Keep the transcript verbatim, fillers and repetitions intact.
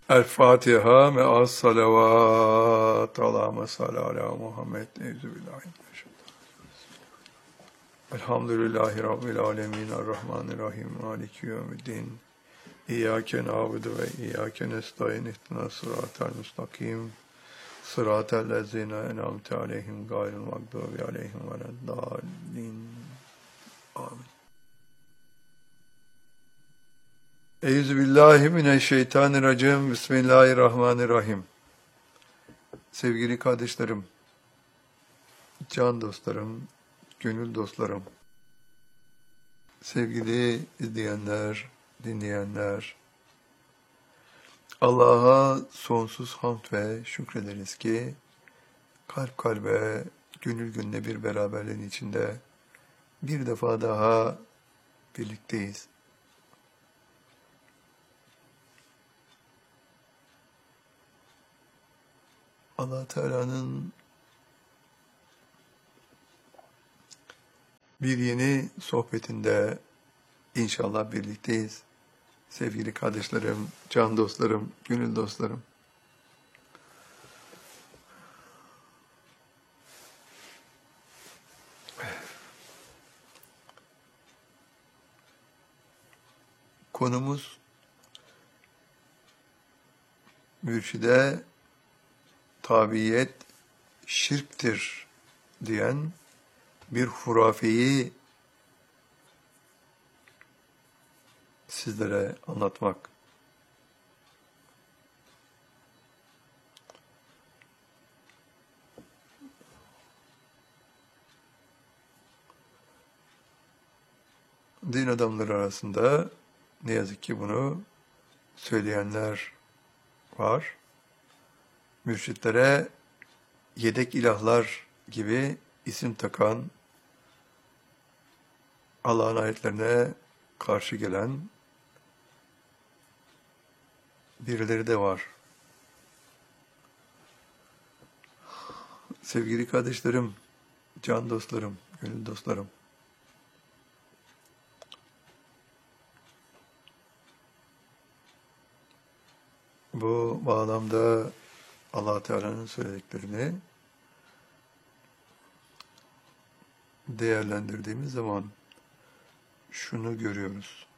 El Fatiha me'as salavat. Allahümme salli ala Muhammed. Euzubillahimineşşeytanirracim. Elhamdülillahi Rabbil alemin. Errahmanirrahim. Maliki yevmiddin. İyyâke na'budu ve iyyâke nestaîn. İhdinas sıratal mustakim. Sıratal lezîne en'amte aleyhim gayril mağdûbi aleyhim veleddâllin. Amin. Euzubillahimineşşeytanirracim. Bismillahirrahmanirrahim. Sevgili kardeşlerim, can dostlarım, gönül dostlarım, sevgili izleyenler, dinleyenler, Allah'a sonsuz hamd ve şükrederiz ki kalp kalbe, gönül gönüle bir beraberliğin içinde bir defa daha birlikteyiz. Allah Teala'nın bir yeni sohbetinde inşallah birlikteyiz. Sevgili kardeşlerim, can dostlarım, gönül dostlarım. Konumuz mürşide tabiyet şirktir diyen bir hurafeyi sizlere anlatmak. Din adamları arasında ne yazık ki bunu söyleyenler var. Mürşitlere yedek ilahlar gibi isim takan, Allah'ın ayetlerine karşı gelen birileri de var. Sevgili kardeşlerim, can dostlarım, gönül dostlarım. Bu bağlamda Allah Teala'nın söylediklerini değerlendirdiğimiz zaman şunu görüyoruz.